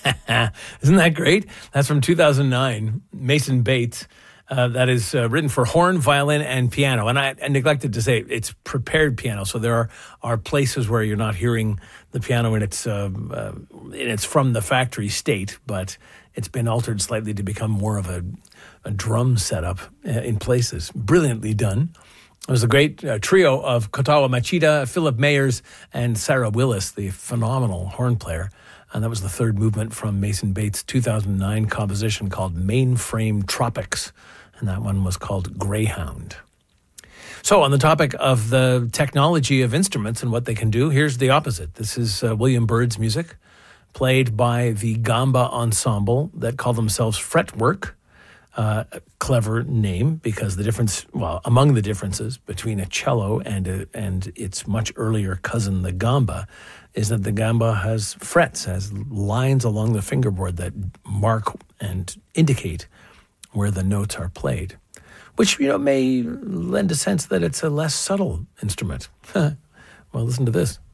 Isn't that great? That's from 2009, Mason Bates. That is written for horn, violin, and piano. And I neglected to say it's prepared piano. So there are places where you're not hearing the piano and it's from the factory state, but it's been altered slightly to become more of a drum setup in places. Brilliantly done. It was a great trio of Kotawa Machida, Philip Mayers, and Sarah Willis, the phenomenal horn player. And that was the third movement from Mason Bates' 2009 composition called Mainframe Tropics. And that one was called Greyhound. So on the topic of the technology of instruments and what they can do, here's the opposite. This is William Byrd's music, played by the Gamba Ensemble that call themselves Fretwork. A clever name because among the differences between a cello and its much earlier cousin, the gamba, is that the gamba has frets, has lines along the fingerboard that mark and indicate where the notes are played, which, may lend a sense that it's a less subtle instrument. Well, listen to this.